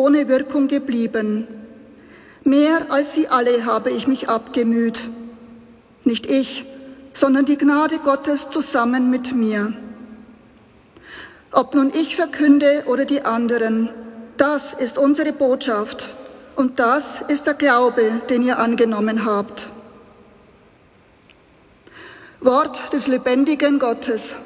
ohne Wirkung geblieben. Mehr als sie alle habe ich mich abgemüht. Nicht ich, sondern die Gnade Gottes zusammen mit mir. Ob nun ich verkünde oder die anderen, das ist unsere Botschaft und das ist der Glaube, den ihr angenommen habt. Wort des lebendigen Gottes.